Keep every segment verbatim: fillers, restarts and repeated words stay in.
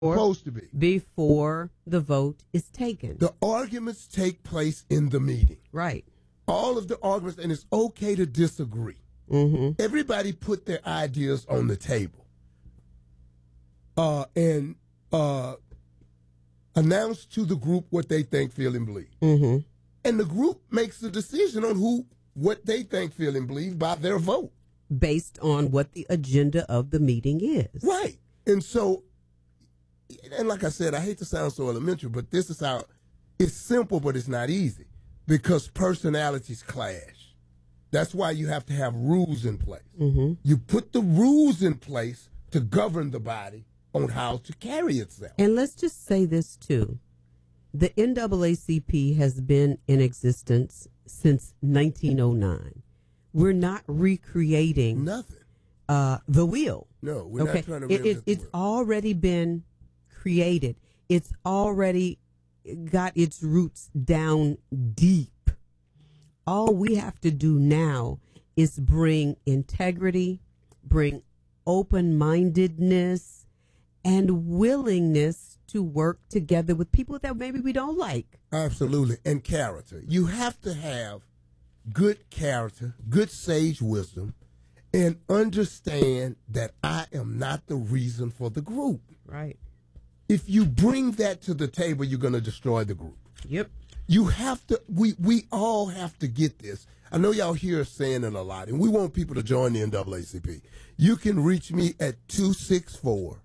supposed to be. Before the vote is taken. The arguments take place in the meeting. Right. All of the arguments, and it's okay to disagree. Mm-hmm. Everybody put their ideas on the table. Uh, and uh, announce to the group what they think, feel, and believe. Mm-hmm. And the group makes the decision on who, what they think, feel, and believe by their vote. Based on what the agenda of the meeting is. Right. And so, and like I said, I hate to sound so elementary, but this is how, it's simple, but it's not easy because personalities clash. That's why you have to have rules in place. Mm-hmm. You put the rules in place to govern the body on how to carry itself. And let's just say this, too. The N double A C P has been in existence since nineteen oh nine. We're not recreating Nothing. Uh, the wheel. No, we're okay? not trying to it, reinvent it, It's already been created. It's already got its roots down deep. All we have to do now is bring integrity, bring open-mindedness, and willingness to work together with people that maybe we don't like. Absolutely. And character. You have to have good character, good sage wisdom, and understand that I am not the reason for the group. Right. If you bring that to the table, you're going to destroy the group. Yep. You have to, we, we all have to get this. I know y'all hear us saying it a lot, and we want people to join the N double A C P. You can reach me at two six four,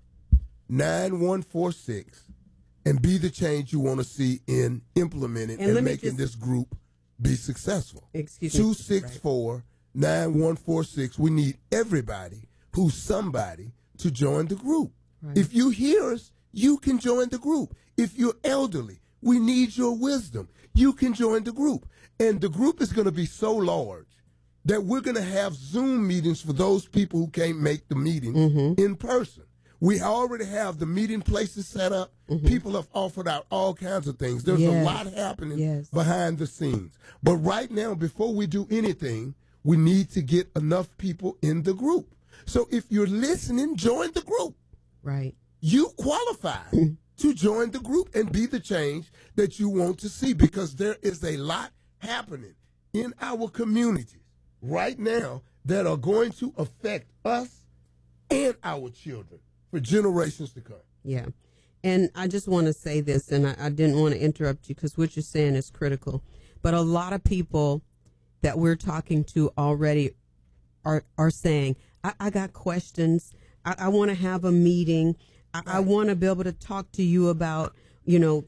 nine one four six and be the change you want to see in implementing and, and making just, this group be successful. Excuse me. two six four, nine one four six. We need everybody who's somebody to join the group. Right. If you hear us, you can join the group. If you're elderly, we need your wisdom. You can join the group. And the group is going to be so large that we're going to have Zoom meetings for those people who can't make the meeting mm-hmm. in person. We already have the meeting places set up. Mm-hmm. People have offered out all kinds of things. There's yes. a lot happening yes. behind the scenes. But right now, before we do anything, we need to get enough people in the group. So if you're listening, join the group. Right. You qualify to join the group and be the change that you want to see, because there is a lot happening in our communities right now that are going to affect us and our children for generations to come. Yeah. And I just want to say this, and I, I didn't want to interrupt you because what you're saying is critical. But a lot of people that we're talking to already are, are saying, I, I got questions. I, I want to have a meeting. I, I want to be able to talk to you about, you know,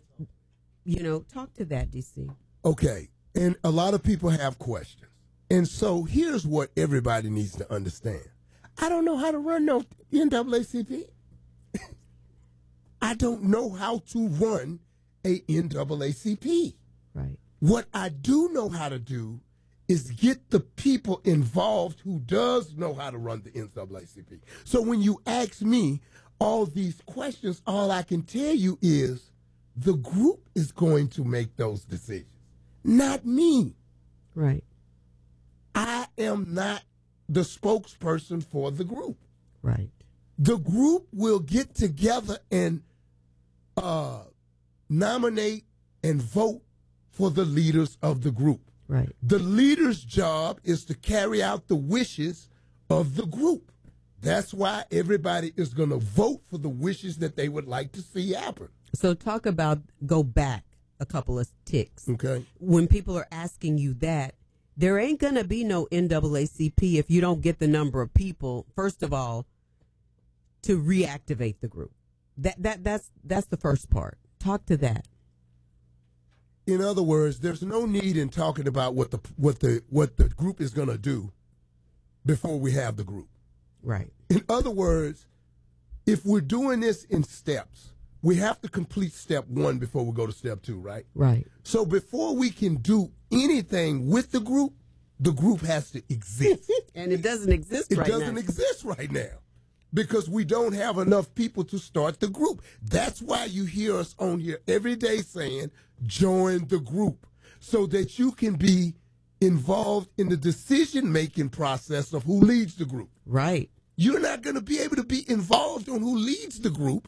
you know, talk to that, D C. Okay. And a lot of people have questions. And so here's what everybody needs to understand. I don't know how to run no N double A C P. I don't know how to run a N double A C P. Right. What I do know how to do is get the people involved who does know how to run the N double A C P. So when you ask me all these questions, all I can tell you is the group is going to make those decisions, not me. Right. I am not the spokesperson for the group. Right. The group will get together and uh, nominate and vote for the leaders of the group. Right. The leader's job is to carry out the wishes of the group. That's why everybody is going to vote for the wishes that they would like to see happen. So talk about, go back a couple of ticks. Okay. When people are asking you that, there ain't going to be no N double A C P if you don't get the number of people, first of all, to reactivate the group. That that that's that's the first part. Talk to that. In other words, there's no need in talking about what the what the what the group is going to do before we have the group. Right. In other words, if we're doing this in steps, we have to complete step one before we go to step two, right? Right. So before we can do anything with the group, the group has to exist. And it doesn't exist it right now. It doesn't exist right now because we don't have enough people to start the group. That's why you hear us on here every day saying, join the group, so that you can be involved in the decision-making process of who leads the group. Right. You're not going to be able to be involved on who leads the group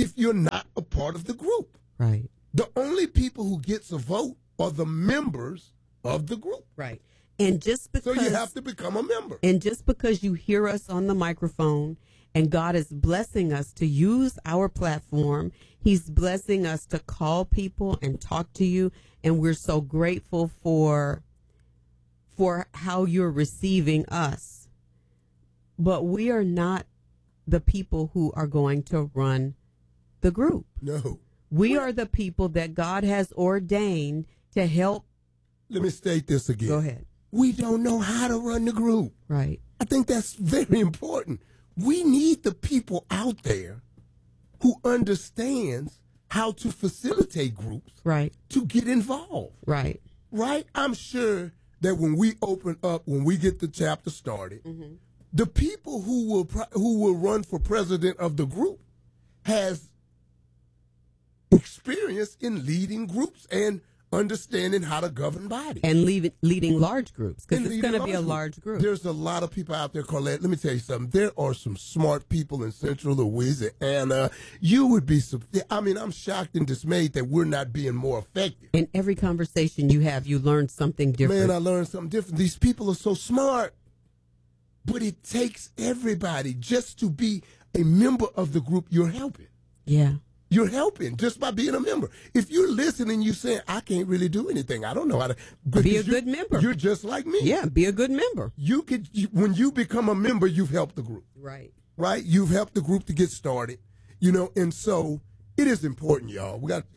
if you're not a part of the group. Right. The only people who gets a vote are the members of the group. Right. And just because So you have to become a member. And just because you hear us on the microphone and God is blessing us to use our platform, He's blessing us to call people and talk to you. And we're so grateful for for how you're receiving us. But we are not the people who are going to run the group. No. We are the people that God has ordained to help. Let me state this again. Go ahead. We don't know how to run the group. Right. I think that's very important. We need the people out there who understands how to facilitate groups. Right. To get involved. Right. Right? I'm sure that when we open up, when we get the chapter started, mm-hmm. the people who will who will run for president of the group has experience in leading groups and understanding how to govern bodies. And lead, leading large groups, because it's going to be a groups. large group. There's a lot of people out there, Carlette. Let me tell you something. There are some smart people in Central Louisiana. You would be, I mean, I'm shocked and dismayed that we're not being more effective. In every conversation you have, you learn something different. Man, I learned something different. These people are so smart. But it takes everybody just to be a member of the group you're helping. Yeah. You're helping just by being a member. If you're listening, you saying, I can't really do anything. I don't know how to. Be a good member. You're just like me. Yeah, be a good member. You could, you, when you become a member, you've helped the group. Right. Right? You've helped the group to get started. You know, and so it is important, y'all. We got.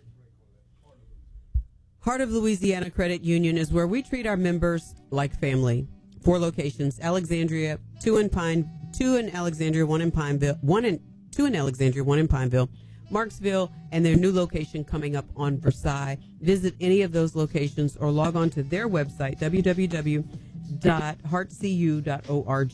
Heart of Louisiana Credit Union is where we treat our members like family. Four locations: Alexandria, two in Pine, two in Alexandria, one in Pineville, one in two in Alexandria, one in Pineville, Marksville, and their new location coming up on Versailles. Visit any of those locations or log on to their website, w w w dot heart c u dot org.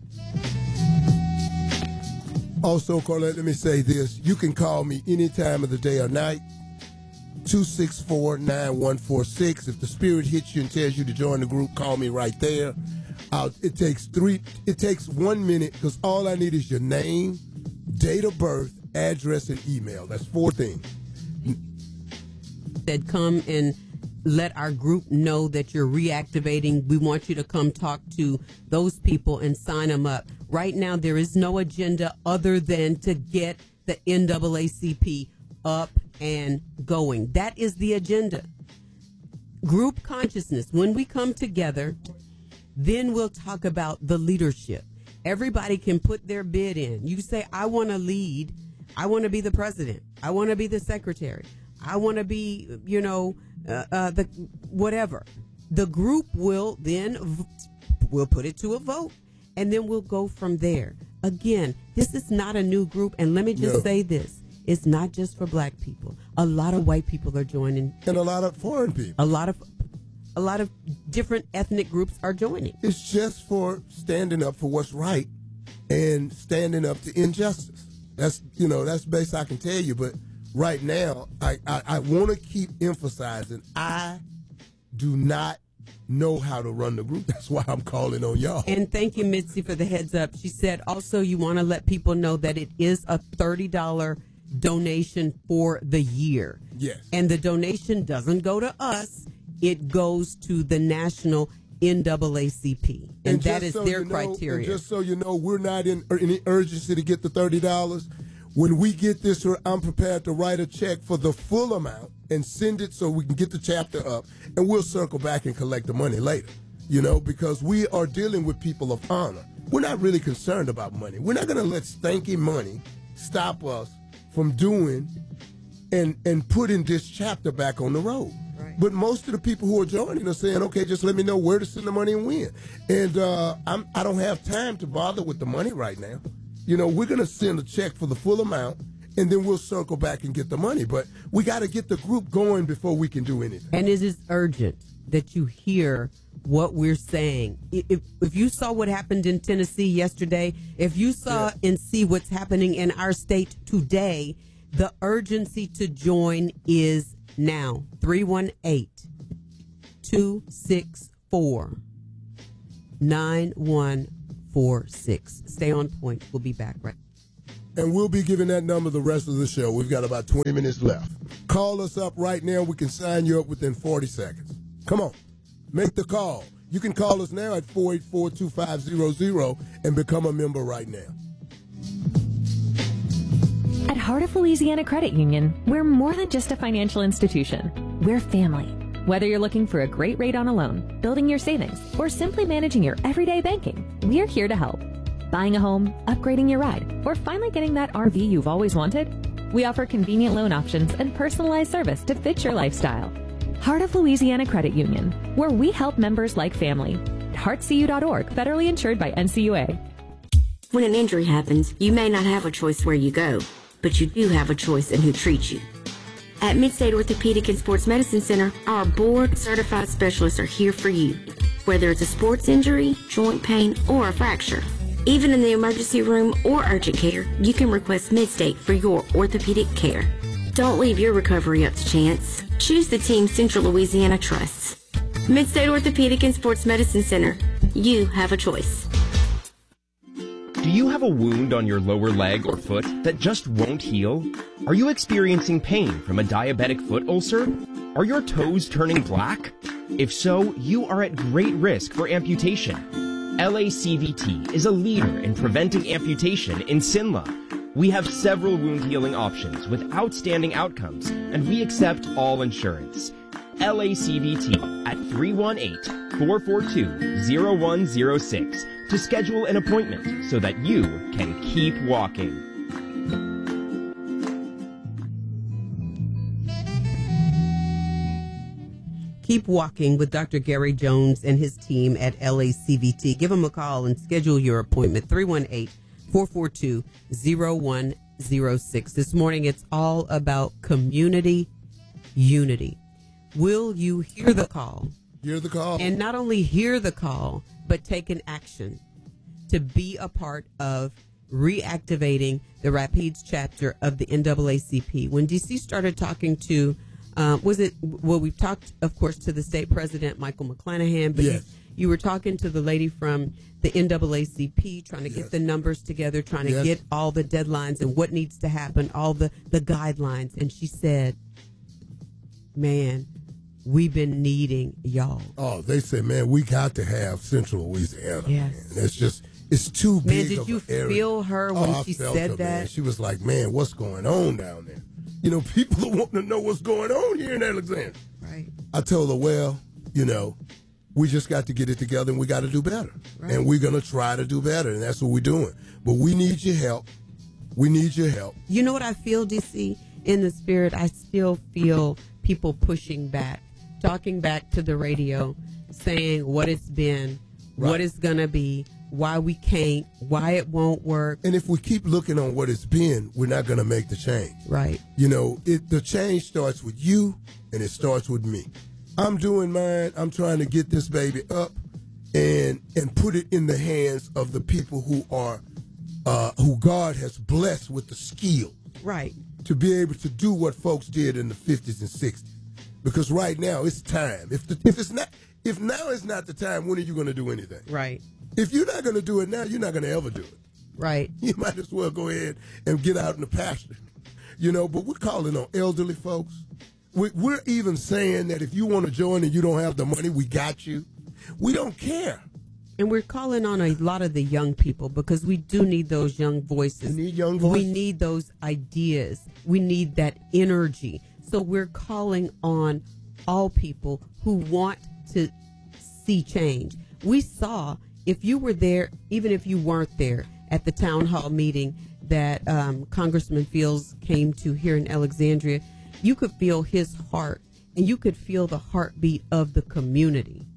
Also, Carlette, let me say this. You can call me any time of the day or night, two six four, nine one four six. If the spirit hits you and tells you to join the group, call me right there. Uh, it takes three. It takes one minute because all I need is your name, date of birth, address, and email. That's four things. That come and let our group know that you're reactivating. We want you to come talk to those people and sign them up. Right now, there is no agenda other than to get the N double A C P up and going. That is the agenda. Group consciousness. When we come together, then we'll talk about the leadership. Everybody can put their bid in. You say, I want to lead. I want to be the president. I want to be the secretary. I want to be, you know, uh, uh, the whatever. The group will then v- we'll put it to a vote, and then we'll go from there. Again, this is not a new group, and let me just No. say this. It's not just for black people. A lot of white people are joining. And a lot of foreign people. A lot of a lot of different ethnic groups are joining. It's just for standing up for what's right and standing up to injustice. That's, you know, that's best I can tell you. But right now, I, I, I want to keep emphasizing, I do not know how to run the group. That's why I'm calling on y'all. And thank you, Mitzi, for the heads up. She said also you want to let people know that it is a thirty dollars donation for the year. Yes. And the donation doesn't go to us. It goes to the national N double A C P. And, and that is so their you know, criteria. And just so you know, we're not in any urgency to get the thirty dollars. When we get this, I'm prepared to write a check for the full amount and send it so we can get the chapter up, and we'll circle back and collect the money later, you know, because we are dealing with people of honor. We're not really concerned about money. We're not going to let stinking money stop us from doing and, and putting this chapter back on the road. Right. But most of the people who are joining are saying, okay, just let me know where to send the money and when. And uh, I'm, I don't have time to bother with the money right now. You know, we're going to send a check for the full amount, and then we'll circle back and get the money. But we got to get the group going before we can do anything. And it is urgent that you hear what we're saying. If, if you saw what happened in Tennessee yesterday, if you saw yeah. and see what's happening in our state today, the urgency to join is now. three one eight, two six four, nine one four six. Stay on point. We'll be back right And we'll be giving that number the rest of the show. We've got about twenty minutes left. Call us up right now. We can sign you up within forty seconds. Come on. Make the call. You can call us now at four eight four, two five zero zero and become a member right now. At Heart of Louisiana Credit Union, we're more than just a financial institution. We're family. Whether you're looking for a great rate on a loan, building your savings, or simply managing your everyday banking, we're here to help. Buying a home, upgrading your ride, or finally getting that R V you've always wanted? We offer convenient loan options and personalized service to fit your lifestyle. Heart of Louisiana Credit Union, where we help members like family. heart c u dot org, federally insured by N C U A. When an injury happens, you may not have a choice where you go, but you do have a choice in who treats you. At Midstate Orthopedic and Sports Medicine Center, our board-certified specialists are here for you, whether it's a sports injury, joint pain, or a fracture. Even in the emergency room or urgent care, you can request Midstate for your orthopedic care. Don't leave your recovery up to chance. Choose the team Central Louisiana trusts. Midstate Orthopedic and Sports Medicine Center. You have a choice. Do you have a wound on your lower leg or foot that just won't heal? Are you experiencing pain from a diabetic foot ulcer? Are your toes turning black? If so, you are at great risk for amputation. L A C V T is a leader in preventing amputation in Sinla. We have several wound healing options with outstanding outcomes, and we accept all insurance. L A C V T at three one eight, four four two, zero one zero six to schedule an appointment so that you can keep walking. Keep walking with Doctor Gary Jones and his team at L A C V T. Give him a call and schedule your appointment, three one eight, four four two, zero one zero six. This morning, it's all about community unity. Will you hear the call? Hear the call. And not only hear the call, but take an action to be a part of reactivating the Rapides chapter of the N double A C P. When D C started talking to Uh, was it, well, we've talked, of course, to the state president, Michael McClanahan, but yes. you, you were talking to the lady from the N double A C P, trying to yes. get the numbers together, trying to yes. get all the deadlines and what needs to happen, all the, the guidelines. And she said, man, we've been needing y'all. Oh, they said, man, we got to have Central Louisiana. Yes. Man. It's just, it's too man, big did of you an area. feel her when oh, she I felt said her, that? Man. She was like, man, what's going on down there? You know, people are wanting to know what's going on here in Alexandria. Right. I told her, well, you know, we just got to get it together and we got to do better. Right. And we're going to try to do better. And that's what we're doing. But we need your help. We need your help. You know what I feel, D C? In the spirit, I still feel people pushing back, talking back to the radio, saying what it's been, right. what it's going to be, why we can't, why it won't work. And if we keep looking on what it's been, we're not going to make the change. Right. You know, it, the change starts with you and it starts with me. I'm doing mine. I'm trying to get this baby up and and put it in the hands of the people who are, uh, who God has blessed with the skill. Right. To be able to do what folks did in the fifties and sixties. Because right now it's time. If the, if it's not, if now is not the time, when are you going to do anything? Right. If you're not going to do it now, you're not going to ever do it. Right. You might as well go ahead and get out in the pasture. You know, but we're calling on elderly folks. We, we're even saying that if you want to join and you don't have the money, we got you. We don't care. And we're calling on a lot of the young people because we do need those young voices. We need young voices. We need those ideas. We need that energy. So we're calling on all people who want to see change. We saw, if you were there, even if you weren't there, at the town hall meeting that um, Congressman Fields came to here in Alexandria, you could feel his heart and you could feel the heartbeat of the community.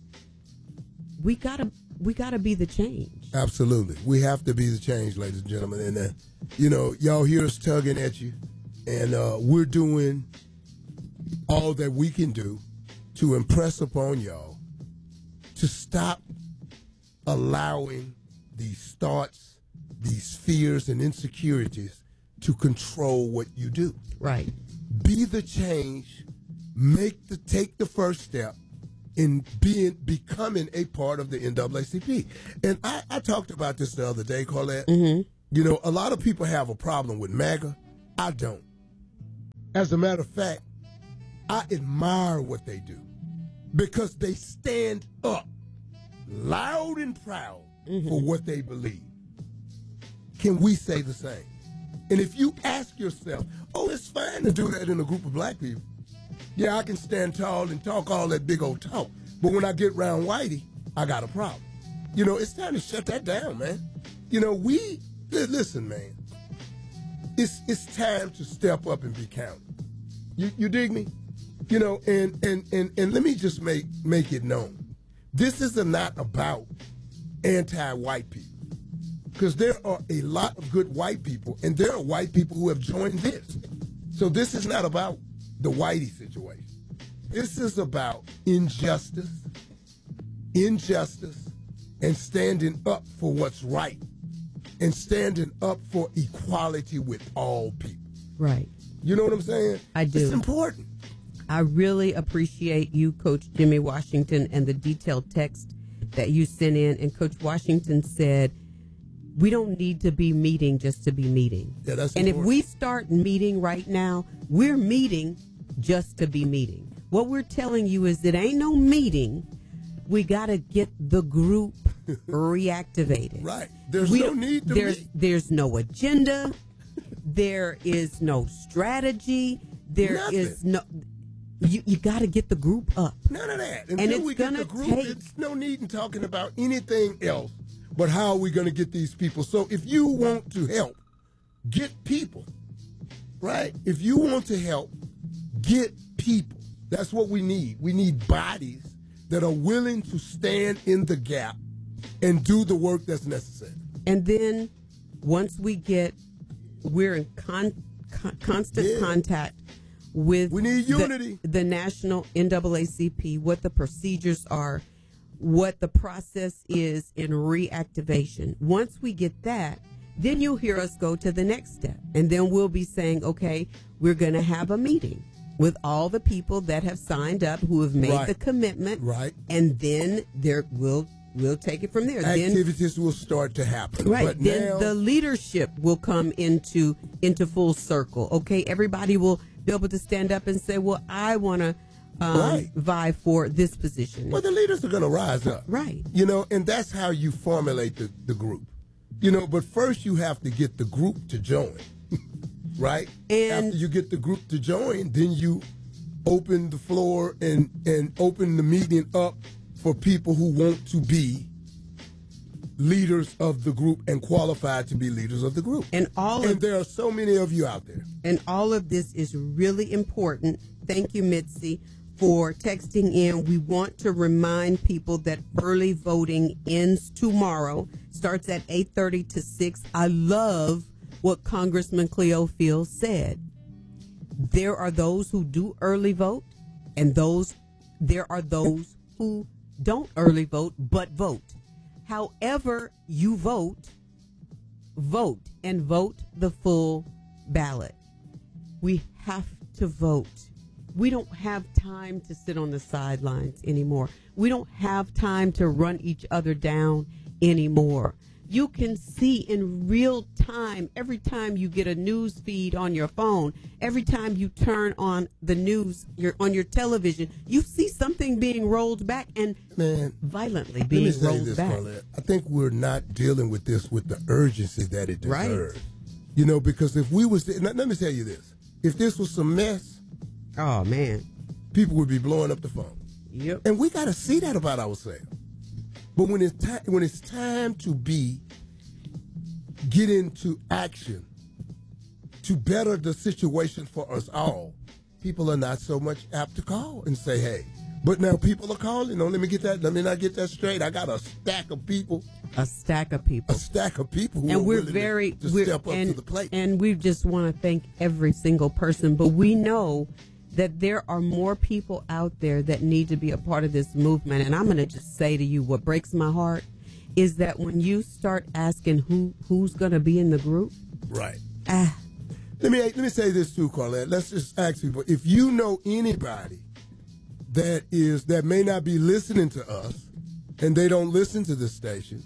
We gotta, we gotta be the change. Absolutely. We have to be the change, ladies and gentlemen. And, uh, you know, y'all hear us tugging at you, and uh, we're doing all that we can do to impress upon y'all to stop allowing these thoughts, these fears and insecurities to control what you do. Right. Be the change, make the take the first step in being becoming a part of the N double A C P. And I, I talked about this the other day, Colette. Mm-hmm. You know, a lot of people have a problem with MAGA. I don't. As a matter of fact, I admire what they do because they stand up loud and proud mm-hmm. for what they believe. Can we say the same? And if you ask yourself, oh, it's fine to do that in a group of black people. Yeah, I can stand tall and talk all that big old talk. But when I get around Whitey, I got a problem. You know, it's time to shut that down, man. You know, we, listen, man, it's it's time to step up and be counted. You you dig me? You know, and and and, and let me just make, make it known. This is not about anti-white people. Because there are a lot of good white people, and there are white people who have joined this. So this is not about the Whitey situation. This is about injustice, injustice, and standing up for what's right, and standing up for equality with all people. Right. You know what I'm saying? I do. It's important. I really appreciate you, Coach Jimmy Washington, and the detailed text that you sent in. And Coach Washington said, we don't need to be meeting just to be meeting. Yeah, that's and important. If we start meeting right now, we're meeting just to be meeting. What we're telling you is it ain't no meeting. We got to get the group reactivated. Right. There's we no need to there's, meet. There's no agenda. There is no strategy. There Nothing. is no... You you got to get the group up. None of that. Until and it's we get gonna the group, take... There's no need in talking about anything else but how are we going to get these people. So if you want to help, get people, right? If you want to help, get people. That's what we need. We need bodies that are willing to stand in the gap and do the work that's necessary. And then once we get, we're in con, con, constant yeah. contact with we need unity. The, the national N double A C P, what the procedures are, what the process is in reactivation. Once we get that, then you'll hear us go to the next step. And then we'll be saying, okay, we're going to have a meeting with all the people that have signed up, who have made right. the commitment. Right. And then there we'll we'll take it from there. Activities then, will start to happen. Right. But then now, the leadership will come into into full circle. Okay. Everybody will be able to stand up and say, well, I want to um, right. vie for this position. Well, the leaders are going to rise up. Right. You know, and that's how you formulate the, the group. You know, but first you have to get the group to join. Right? And after you get the group to join, then you open the floor and, and open the meeting up for people who want to be leaders of the group and qualified to be leaders of the group. And all and of, there are so many of you out there. And all of this is really important. Thank you, Mitzi, for texting in. We want to remind people that early voting ends tomorrow, starts at eight thirty to six. I love what Congressman Cleo Fields said. There are those who do early vote, and those there are those who don't early vote but vote. However you vote, vote and vote the full ballot. We have to vote. We don't have time to sit on the sidelines anymore. We don't have time to run each other down anymore. You can see in real time, every time you get a news feed on your phone, every time you turn on the news your, on your television, you see something being rolled back and Man, violently being let me say rolled this, back. Paulette. I think we're not dealing with this with the urgency that it deserves. Right. You know, because if we was, let me tell you this, if this was some mess, oh man, people would be blowing up the phone. Yep. And we got to see that about ourselves. But when it's time, when it's time to be, get into action to better the situation for us all, people are not so much apt to call and say, hey. But now people are calling. No, let me get that. Let me not get that straight. I got a stack of people. A stack of people. A stack of people who and are we're willing very to, to we're, step up and, to the plate. And we just want to thank every single person. But we know that there are more people out there that need to be a part of this movement. And I'm going to just say to you, what breaks my heart is that when you start asking who who's going to be in the group, right? Ah, let me let me say this too, Carlette. Let's just ask people, if you know anybody that is that may not be listening to us, and they don't listen to this station,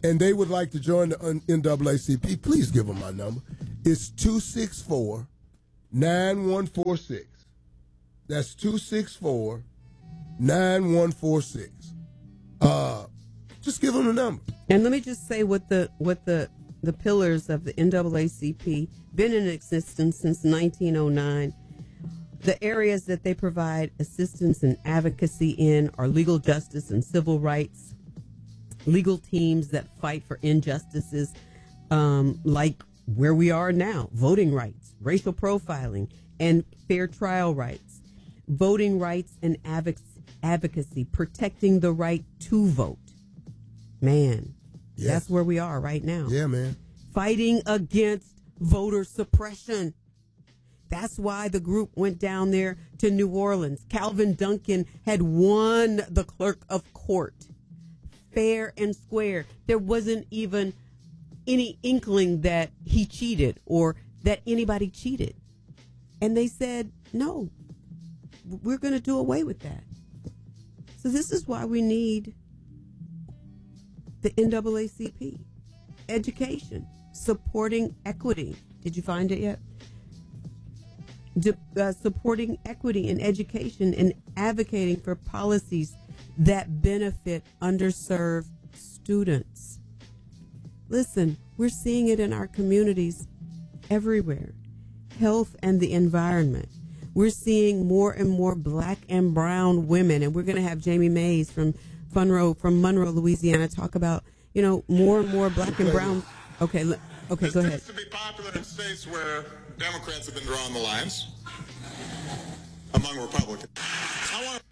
and they would like to join the N double A C P, please give them my number. It's two six four, nine one four six. That's two six four, nine one four six. Uh, just give them the number. And let me just say what the what the the pillars of the N double A C P been in existence since nineteen oh nine. The areas that they provide assistance and advocacy in are legal justice and civil rights, legal teams that fight for injustices, um, like where we are now, voting rights, racial profiling, and fair trial rights, voting rights and advocacy, protecting the right to vote. Man, yes. That's where we are right now. Yeah, man. Fighting against voter suppression. That's why the group went down there to New Orleans. Calvin Duncan had won the clerk of court fair and square. There wasn't even any inkling that he cheated or that anybody cheated. And they said, no, we're going to do away with that. So this is why we need the N double A C P. Education, supporting equity. Did you find it yet? De- uh, supporting equity in education and advocating for policies that benefit underserved students. Listen, we're seeing it in our communities everywhere. Health and the environment. We're seeing more and more black and brown women, and we're going to have Jamie Mays from Monroe, from Monroe, Louisiana, talk about, you know, more and more black and brown. Okay, okay, go ahead. This tends to be popular in states where Democrats have been drawing the lines among Republicans. I want to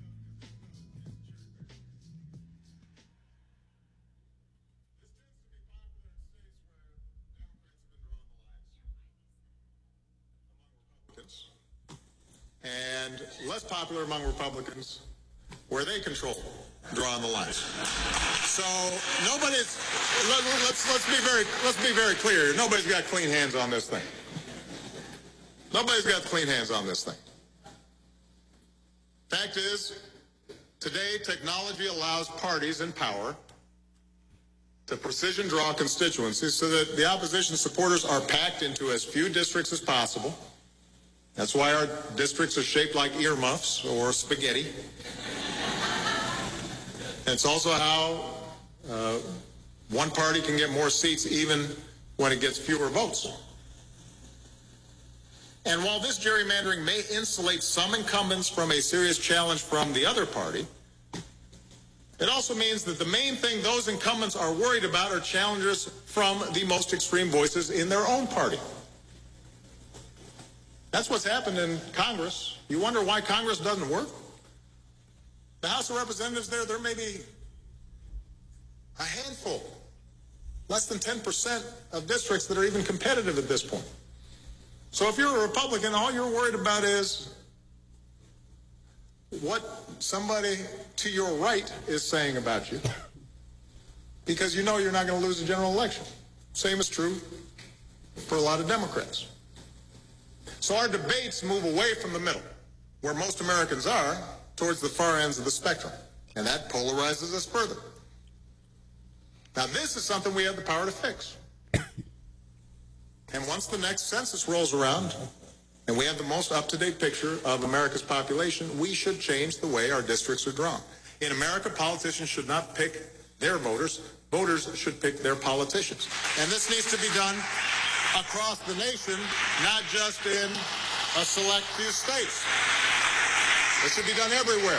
and less popular among Republicans where they control drawing the lines. So nobody's let, let's let's be very let's be very clear. Nobody's got clean hands on this thing. Nobody's got clean hands on this thing. Fact is, today technology allows parties in power to precision draw constituencies so that the opposition supporters are packed into as few districts as possible. That's why our districts are shaped like earmuffs or spaghetti. It's also how uh, one party can get more seats even when it gets fewer votes. And while this gerrymandering may insulate some incumbents from a serious challenge from the other party, it also means that the main thing those incumbents are worried about are challengers from the most extreme voices in their own party. That's what's happened in Congress. You wonder why Congress doesn't work? The House of Representatives there, there may be a handful, less than ten percent of districts that are even competitive at this point. So if you're a Republican, all you're worried about is what somebody to your right is saying about you, because you know you're not going to lose the general election. Same is true for a lot of Democrats. So our debates move away from the middle, where most Americans are, towards the far ends of the spectrum. And that polarizes us further. Now, this is something we have the power to fix. And once the next census rolls around and we have the most up-to-date picture of America's population, we should change the way our districts are drawn. In America, politicians should not pick their voters. Voters should pick their politicians. And this needs to be done across the nation, not just in a select few states. It should be done everywhere.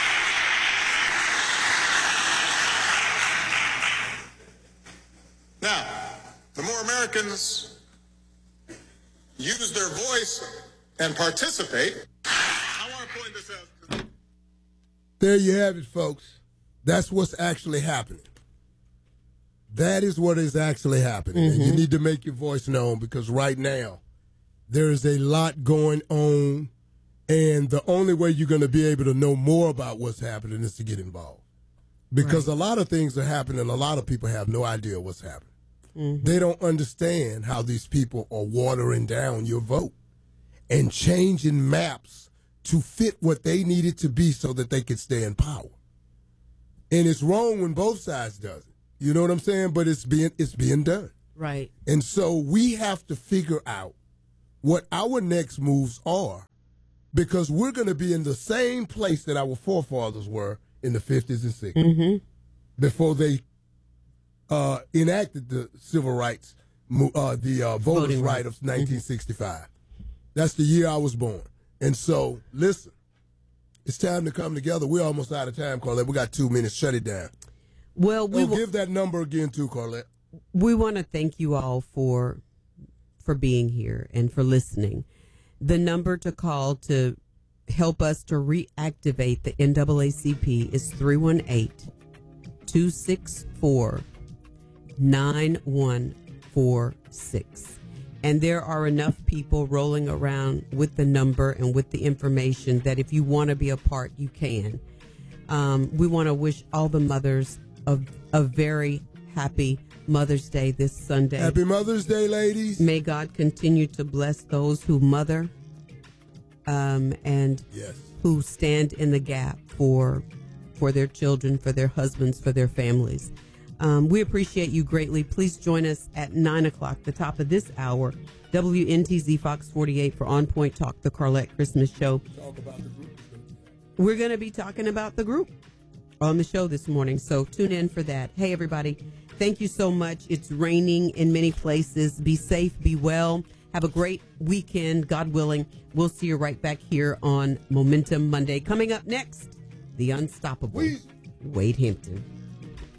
Now, the more Americans use their voice and participate, I want to point this out. There you have it, folks. That's what's actually happening. That is what is actually happening. Mm-hmm. And you need to make your voice known, because right now there is a lot going on, and the only way you're going to be able to know more about what's happening is to get involved. Because right. a lot of things are happening, a lot of people have no idea what's happening. Mm-hmm. They don't understand how these people are watering down your vote and changing maps to fit what they need it to be so that they can stay in power. And it's wrong when both sides does it. You know what I'm saying? But it's being it's being done. Right. And so we have to figure out what our next moves are, because we're going to be in the same place that our forefathers were in the fifties and sixties Mm-hmm. before they uh, enacted the civil rights, mo- uh, the uh, voters' Voting right right. of nineteen sixty-five. That's the year I was born. And so, listen, it's time to come together. We're almost out of time, Carlette. We got two minutes. Shut it down. Well, we Oh, will, give that number again, too, Carlette. we want to thank you all for for being here and for listening. The number to call to help us to reactivate the N double A C P is three one eight, two six four, nine one four six. And there are enough people rolling around with the number and with the information that if you want to be a part, you can. Um, we want to wish all the mothers a, a very happy Mother's Day this Sunday. Happy Mother's Day, ladies. May God continue to bless those who mother um, and Yes. who stand in the gap for for their children, for their husbands, for their families. Um, we appreciate you greatly. Please join us at nine o'clock, the top of this hour, W N T Z Fox forty-eight for On Point Talk, the Carlette Christmas Show. Talk about the group. We're going to be talking about the group on the show this morning, so tune in for that. Hey, everybody, thank you so much. It's raining in many places. Be safe, be well. Have a great weekend, God willing. We'll see you right back here on Momentum Monday. Coming up next, the unstoppable We- Wade Hampton.